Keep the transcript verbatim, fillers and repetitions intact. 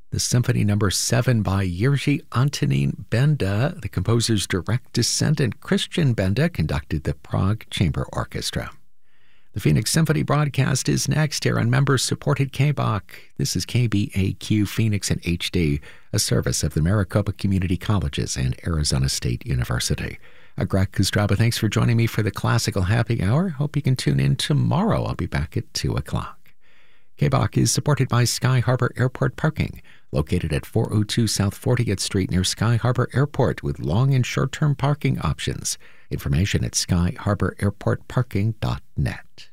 The Symphony Number seven by Jiří Antonín Benda. The composer's direct descendant, Christian Benda, conducted the Prague Chamber Orchestra. The Phoenix Symphony broadcast is next here on member-supported K B O C. This is K B A Q Phoenix in H D, a service of the Maricopa Community Colleges and Arizona State University. I'm Greg Kostraba. Thanks for joining me for the Classical Happy Hour. Hope you can tune in tomorrow. I'll be back at two o'clock. K B O C is supported by Sky Harbor Airport Parking, located at four oh two South fortieth Street near Sky Harbor Airport with long and short-term parking options. Information at sky harbor airport parking dot net.